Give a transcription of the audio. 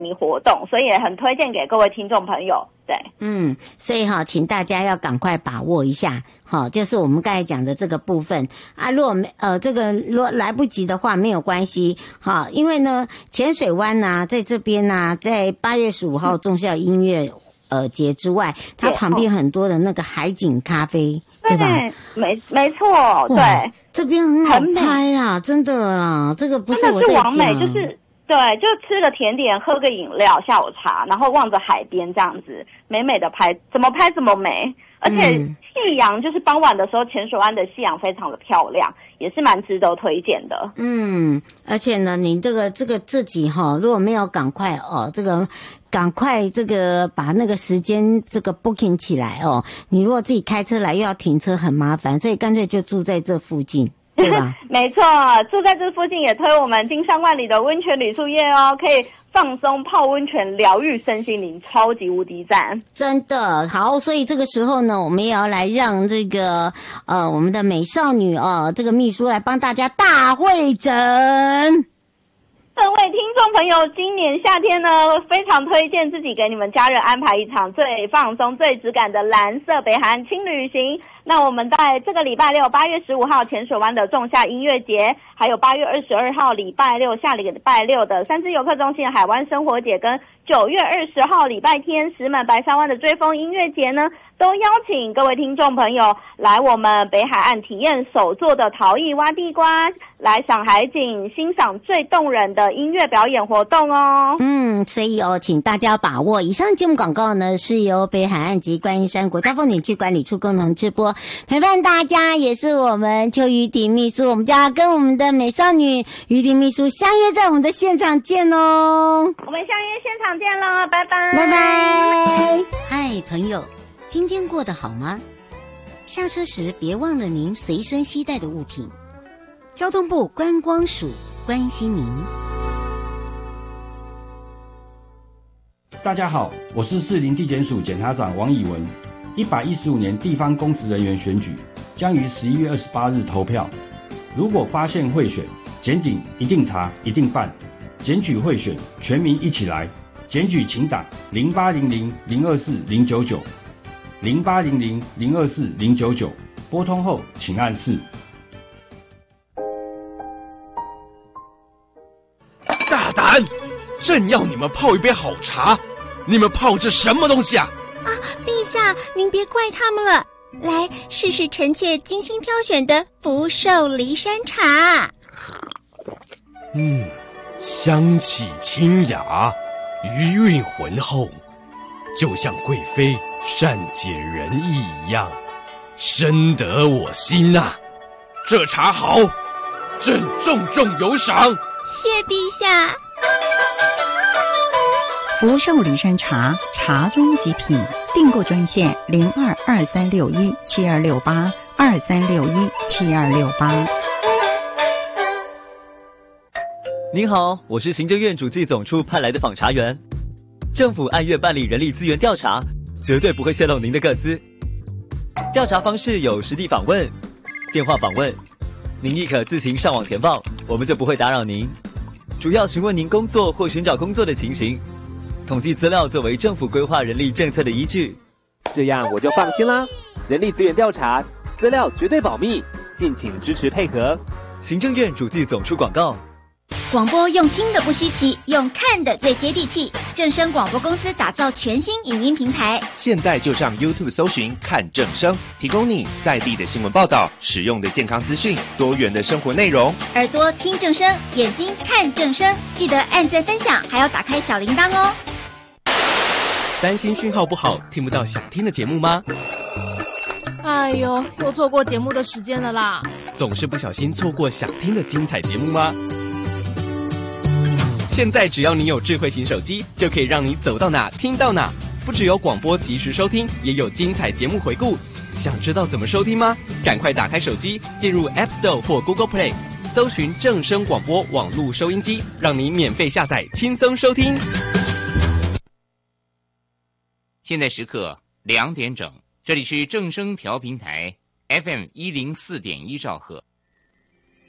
活动，所以也很推荐给各位听众朋友。对， 所以请大家要赶快把握一下，就是我们刚才讲的这个部分啊。如果如果来不及的话，没有关系，因为呢，浅水湾啊，在这边啊，在8月15号仲夏音乐节之外，它旁边很多的那个海景咖啡，对吧？ 没错，对， 这边很好拍啊，真的啦，这个不是我在讲， 真的是完美，就是对，就吃个甜点，喝个饮料，下午茶，然后望着海边这样子，美美的拍，怎么拍怎么美。而且夕阳就是傍晚的时候，浅水湾的夕阳非常的漂亮，也是蛮值得推荐的。 而且呢，你这个自己如果没有赶快赶快把那个时间booking 起来你如果自己开车来又要停车很麻烦，所以干脆就住在这附近。对吧？ 没错，住在这附近也推我们金山万里的温泉旅宿业可以放松泡温泉，疗愈身心灵，超级无敌赞，真的好。所以这个时候呢，我们也要来让我们的美少女这个秘书来帮大家大会诊。 各位听众朋友，今年夏天呢，非常推荐自己给你们家人安排一场最放松、最质感的蓝色北海岸轻旅行。那我们在这个礼拜六8月15号浅水湾的仲夏音乐节，还有8月22号礼拜六下礼拜六的三芝游客中心海湾生活节，跟9月20号礼拜天石门白沙湾的追风音乐节呢，都邀请各位听众朋友来我们北海岸体验手作的陶艺挖地瓜，来赏海景，欣赏最动人的音乐表演活动哦。 所以请大家把握。以上节目广告呢，是由北海岸及观音山国家风景区管理处共同直播，陪伴大家也是我们邱于婷秘书，我们就要跟我们的美少女于婷秘书相约在我们的现场见哦。 我们相约现场见咯，拜拜拜拜。嗨朋友，今天过得好吗？下车时别忘了您随身携带的物品。交通部观光署关心您。 大家好，我是士林地检署检察长王以文。115年地方公职人员选举将于11月28日投票。如果发现贿选，检警一定查，一定办。检举贿选，全民一起来。检举请打0800-024-099 0800-024-099，拨通后请按4。 大胆！朕要你们泡一杯好茶，你们泡这什么东西啊？ 陛下，您别怪他们了。来，试试臣妾精心挑选的福寿梨山茶。 香气清雅，余韵浑厚，就像贵妃善解人意一样，深得我心啊！这茶好，朕重重有赏。 谢陛下。 福寿梨山茶，茶中极品。订购专线022361726823617268。 您好，我是行政院主计总处派来的访查员。政府按月办理人力资源调查，绝对不会泄露您的个资。调查方式有实地访问、电话访问，您亦可自行上网填报，我们就不会打扰您。主要询问您工作或寻找工作的情形。统计资料作为政府规划人力政策的依据， 这样我就放心啦。人力资源调查资料绝对保密，敬请支持配合。 行政院主计总处广告。 广播用听的不稀奇，用看的最接地气。正声广播公司打造全新影音平台， 现在就上 YouTube 搜寻看正声，提供你在地的新闻报道、实用的健康资讯、多元的生活内容。 耳朵听正声，眼睛看正声，记得按赞分享，还要打开小铃铛哦。 担心讯号不好，听不到想听的节目吗？ 哎呦，又错过节目的时间了啦！ 总是不小心错过想听的精彩节目吗？现在只要你有智慧型手机，就可以让你走到哪听到哪。不只有广播及时收听，也有精彩节目回顾。想知道怎么收听吗？赶快打开手机，进入 App Store 或 Google Play， 搜寻正声广播网络收音机，让你免费下载，轻松收听。 现在时刻2点整，这里是正声调频台 FM104.1兆赫。